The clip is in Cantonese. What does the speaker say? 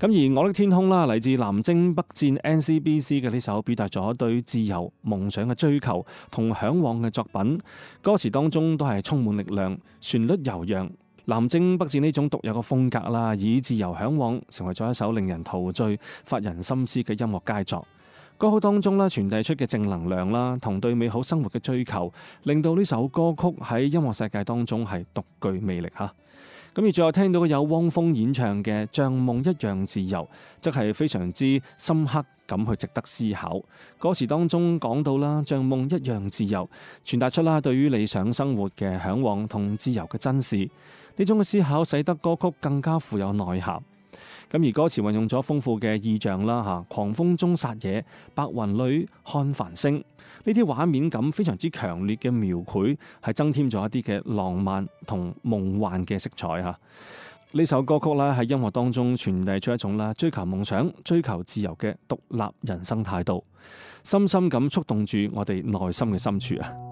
咁而我的天空啦，嚟自南征北戰 NCBC 嘅呢首表達咗對自由夢想嘅追求同嚮往嘅作品，歌詞當中都係充滿力量，旋律悠揚。南征北戰呢種獨有嘅風格啦，以自由嚮往成為咗一首令人陶醉、發人深思嘅音樂佳作。歌曲當中咧傳遞出嘅正能量啦，同對美好生活嘅追求，令到呢首歌曲喺音樂世界當中係獨具魅力嚇。咁而最後聽到嘅有汪峰演唱嘅《像夢一樣自由》，則係非常之深刻咁去值得思考。歌詞當中講到啦，像夢一樣自由，傳達出啦對於理想生活嘅嚮往同自由嘅珍視。呢種嘅思考使得歌曲更加富有內涵。咁而歌詞運用咗豐富嘅意象啦嚇，狂風中撒野，白雲裏看繁星，呢啲畫面感非常之強烈嘅描繪，係增添咗一啲嘅浪漫同夢幻嘅色彩嚇。呢首歌曲咧喺音樂當中傳遞出一種啦追求夢想、追求自由嘅獨立人生態度，深深咁觸動住我哋內心嘅深處啊！